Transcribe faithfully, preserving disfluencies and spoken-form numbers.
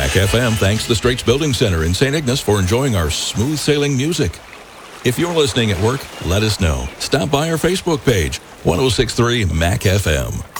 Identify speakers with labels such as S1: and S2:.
S1: Mac F M thanks the Straits Building Center in Saint Ignace for enjoying our smooth sailing music. If you're listening at work, let us know. Stop by our Facebook page, one oh six point three Mac F M.